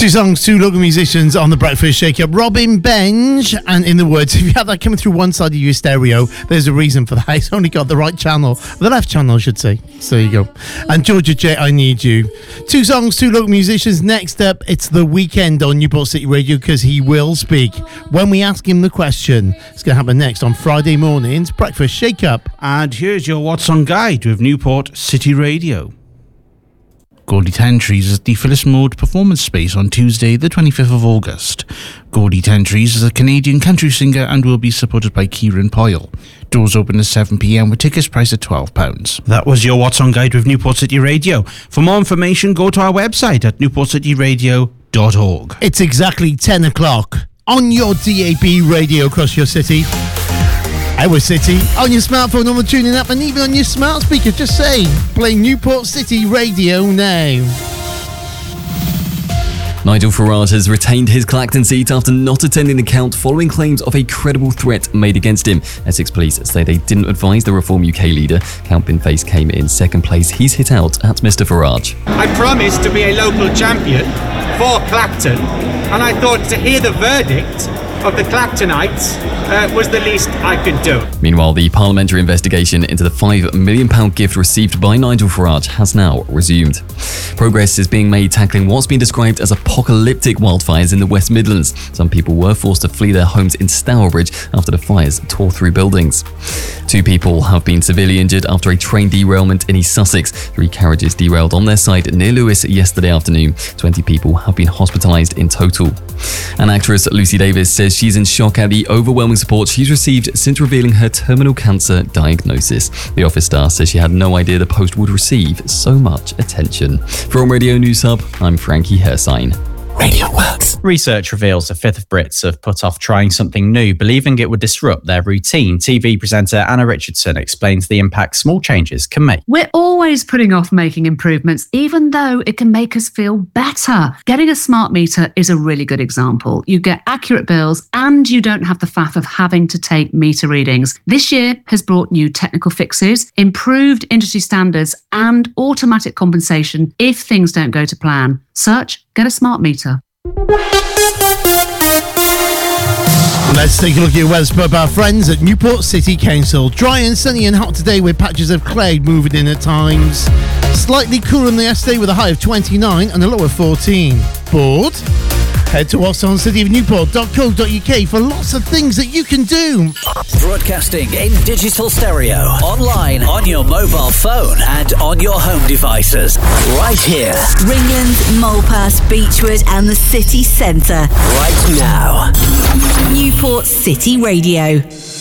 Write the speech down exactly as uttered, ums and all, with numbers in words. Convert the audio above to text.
Two songs, two local musicians on the Breakfast Shake-Up. Robin Benj, and in the words, if you have that coming through one side of your stereo, there's a reason for that. It's only got the right channel. The left channel, I should say. So there you go. And Georgia J, I Need You. Two songs, two local musicians. Next up, it's The Weeknd on Newport City Radio, because he will speak when we ask him the question. It's going to happen next on Friday morning's Breakfast Shake-Up. And here's your What's On Guide with Newport City Radio. Goldie Ten Trees is at the Phyllis Mode Performance Space on Tuesday, the twenty-fifth of August. Goldie Ten Trees is a Canadian country singer and will be supported by Kieran Poyle. Doors open at seven p.m. with tickets priced at twelve pounds. That was your What's On Guide with Newport City Radio. For more information, go to our website at newport city radio dot org. It's exactly ten o'clock on your D A B radio across your city. Our city, on your smartphone, on the tuning app, and even on your smart speaker. Just say, play Newport City Radio now. Nigel Farage has retained his Clacton seat after not attending the count following claims of a credible threat made against him. Essex Police say they didn't advise the Reform U K leader. Count Binface came in second place. He's hit out at Mister Farage. I promised to be a local champion for Clacton, and I thought to hear the verdict of the Clactonites uh, was the least I could do. Meanwhile, the parliamentary investigation into the five million pounds gift received by Nigel Farage has now resumed. Progress is being made tackling what's been described as apocalyptic wildfires in the West Midlands. Some people were forced to flee their homes in Stourbridge after the fires tore through buildings. Two people have been severely injured after a train derailment in East Sussex. Three carriages derailed on their side near Lewis yesterday afternoon. twenty people have been hospitalised in total. And actress Lucy Davis says she's in shock at the overwhelming support she's received since revealing her terminal cancer diagnosis. The Office star says she had no idea the post would receive so much attention. From Radio News Hub, I'm Frankie Hersine. Radio Works. Research reveals a fifth of Brits have put off trying something new, believing it would disrupt their routine. T V presenter Anna Richardson explains the impact small changes can make. We're always putting off making improvements, even though it can make us feel better. Getting a smart meter is a really good example. You get accurate bills and you don't have the faff of having to take meter readings. This year has brought new technical fixes, improved industry standards and automatic compensation if things don't go to plan. Search Get a Smart Meter. Let's take a look at your weather spot by our friends at Newport City Council. Dry and sunny and hot today with patches of cloud moving in at times. Slightly cooler than yesterday with a high of twenty-nine and a low of fourteen. Bored? Head to what's on city of newport dot co dot uk for lots of things that you can do. Broadcasting in digital stereo, online, on your mobile phone and on your home devices. Right here. Ringland, Mulpass, Beechwood and the city centre. Right now. Newport City Radio.